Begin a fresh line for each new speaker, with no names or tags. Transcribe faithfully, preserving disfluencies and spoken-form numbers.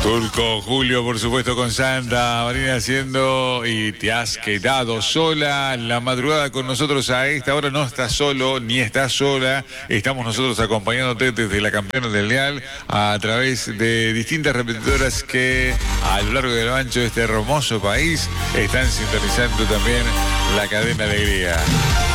Turco, Julio, por supuesto, con Santa Marina haciendo Y te has quedado sola. La madrugada con nosotros a esta hora no estás solo ni estás sola. Estamos nosotros acompañándote desde la campeona del Leal a través de distintas repetidoras que a lo largo y lo ancho de este hermoso país están sintonizando también la cadena Alegría.